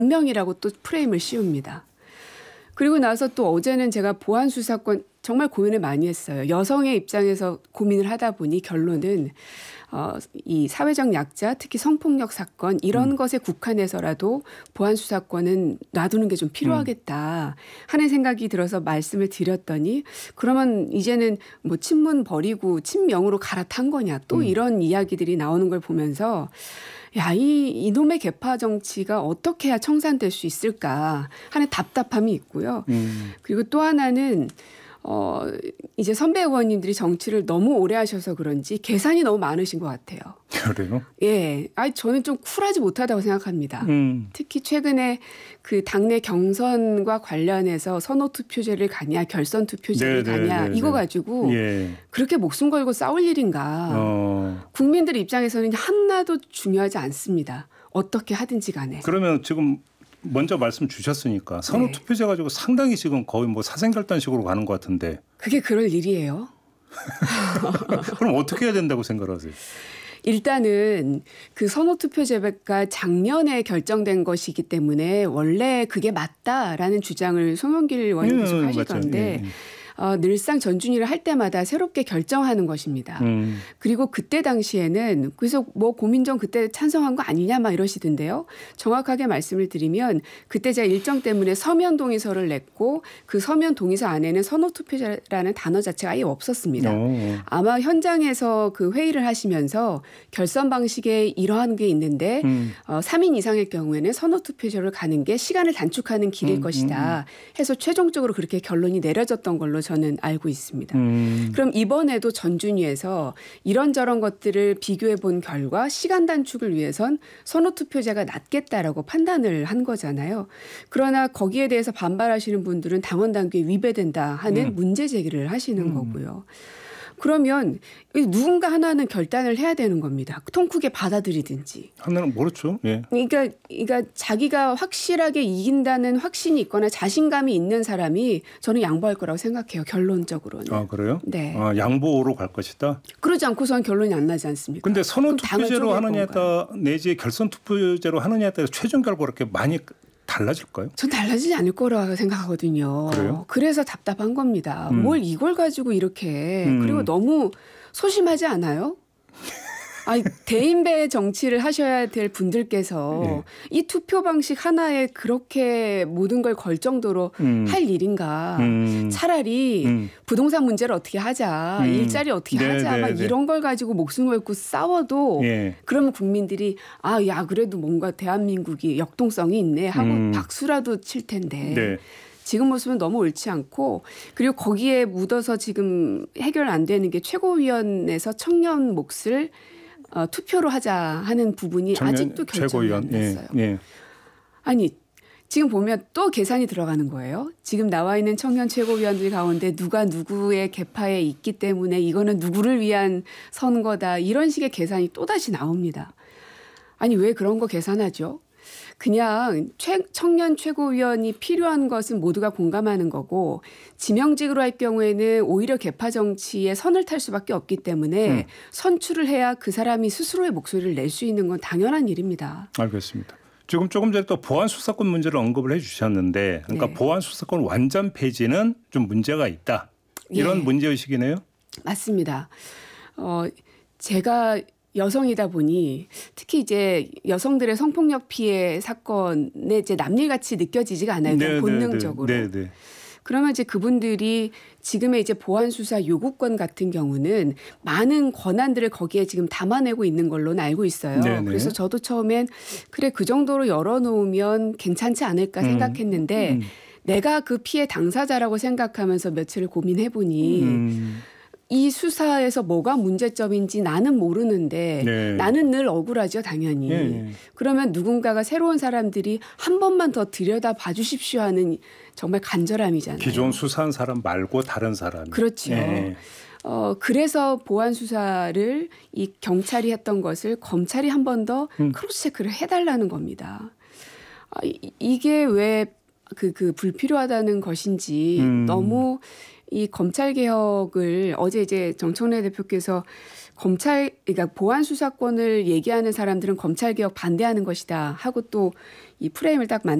명이라고 또 프레임을 씌웁니다. 그리고 나서 또 어제는 제가 보안 수사권 정말 고민을 많이 했어요. 여성의 입장에서 고민을 하다 보니 결론은 이 사회적 약자, 특히 성폭력 사건 이런 것에 국한해서라도 보안 수사권은 놔두는 게 좀 필요하겠다 하는 생각이 들어서 말씀을 드렸더니 그러면 이제는 뭐 친문 버리고 친명으로 갈아탄 거냐 또 이런 이야기들이 나오는 걸 보면서 야, 이놈의 계파 정치가 어떻게 해야 청산될 수 있을까 하는 답답함이 있고요. 그리고 또 하나는 이제 선배 의원님들이 정치를 너무 오래 하셔서 그런지 계산이 너무 많으신 것 같아요. 그래요? 예. 저는 좀 쿨하지 못하다고 생각합니다. 특히 최근에 그 당내 경선과 관련해서 선호투표제를 가냐 결선 투표제를 가냐 이거 가지고 그렇게 목숨 걸고 싸울 일인가. 국민들 입장에서는 하나도 중요하지 않습니다. 어떻게 하든지 간에. 그러면 지금 먼저 말씀 주셨으니까 선호투표제 가지고 상당히 지금 거의 뭐 사생결단식으로 가는 것 같은데. 그게 그럴 일이에요? 그럼 어떻게 해야 된다고 생각하세요? 일단은 그 선호투표제가 작년에 결정된 것이기 때문에 원래 그게 맞다라는 주장을 송영길 의원이 계속 하시던데 늘상 전준위를 할 때마다 새롭게 결정하는 것입니다. 그리고 그때 당시에는 그래서 뭐 고민정 그때 찬성한 거 아니냐 막 이러시던데요. 정확하게 말씀을 드리면 그때 제가 일정 때문에 서면 동의서를 냈고 그 서면 동의서 안에는 선호투표제라는 단어 자체가 아예 없었습니다. 아마 현장에서 그 회의를 하시면서 결선 방식에 이러한 게 있는데 3인 이상의 경우에는 선호투표제를 가는 게 시간을 단축하는 길일 것이다 해서 최종적으로 그렇게 결론이 내려졌던 걸로 저는 알고 있습니다. 그럼 이번에도 전준위에서 이런저런 것들을 비교해 본 결과 시간 단축을 위해선 선호투표제가 낫겠다라고 판단을 한 거잖아요. 그러나 거기에 대해서 반발하시는 분들은 당원 당규에 위배된다 하는 문제 제기를 하시는 거고요. 그러면 누군가 하나는 결단을 해야 되는 겁니다. 통 크게 받아들이든지. 하나는 모르죠. 예. 그러니까 자기가 확실하게 이긴다는 확신이 있거나 자신감이 있는 사람이 저는 양보할 거라고 생각해요. 결론적으로는. 아 그래요? 네. 양보로 갈 것이다. 그러지 않고서는 결론이 안 나지 않습니까? 그런데 선호투표제로 하느냐에 따라 내지 결선투표제로 하느냐에 따라 최종 결과가 이렇게 많이 달라질까요? 전 달라지지 않을 거라고 생각하거든요. 그래요? 그래서 답답한 겁니다. 뭘 이걸 가지고 이렇게 그리고 너무 소심하지 않아요? 대인배 정치를 하셔야 될 분들께서 이 투표 방식 하나에 그렇게 모든 걸 걸 정도로 할 일인가. 차라리 부동산 문제를 어떻게 하자. 일자리 어떻게 하자. 막 이런 걸 가지고 목숨 걸고 싸워도 그러면 국민들이 그래도 뭔가 대한민국이 역동성이 있네 하고 박수라도 칠 텐데. 지금 모습은 너무 옳지 않고 그리고 거기에 묻어서 지금 해결 안 되는 게 최고위원회에서 청년 몫을 투표로 하자 하는 부분이 아직도 결정이 안 됐어요. 아니 지금 보면 또 계산이 들어가는 거예요. 지금 나와 있는 청년 최고위원들 가운데 누가 누구의 계파에 있기 때문에 이거는 누구를 위한 선거다. 이런 식의 계산이 또다시 나옵니다. 아니 왜 그런 거 계산하죠? 그냥 청년 최고위원이 필요한 것은 모두가 공감하는 거고 지명직으로 할 경우에는 오히려 계파 정치에 선을 탈 수밖에 없기 때문에 선출을 해야 그 사람이 스스로의 목소리를 낼 수 있는 건 당연한 일입니다. 알겠습니다. 지금 조금 전에 또 보안 수사권 문제를 언급을 해 주셨는데 그러니까 보안 수사권 완전 폐지는 좀 문제가 있다. 이런 문제의식이네요. 맞습니다. 제가 여성이다 보니 특히 이제 여성들의 성폭력 피해 사건에 이제 남일같이 느껴지지가 않아요. 본능적으로. 그러면 이제 그분들이 지금의 이제 보안 수사 요구권 같은 경우는 많은 권한들을 거기에 지금 담아내고 있는 걸로는 알고 있어요. 그래서 저도 처음엔 그래 그 정도로 열어놓으면 괜찮지 않을까 생각했는데 내가 그 피해 당사자라고 생각하면서 며칠을 고민해보니 이 수사에서 뭐가 문제점인지 나는 모르는데 나는 늘 억울하죠 당연히. 그러면 누군가가 새로운 사람들이 한 번만 더 들여다봐 주십시오 하는 정말 간절함이잖아요. 기존 수사한 사람 말고 다른 사람. 그렇죠. 그래서 보안 수사를 이 경찰이 했던 것을 검찰이 한 번 더 크로스 체크를 해달라는 겁니다. 이게 왜 그 불필요하다는 것인지 너무 이 검찰 개혁을 어제 이제 정청래 대표께서 그러니까 보안 수사권을 얘기하는 사람들은 검찰 개혁 반대하는 것이다 하고 또 이 프레임을 딱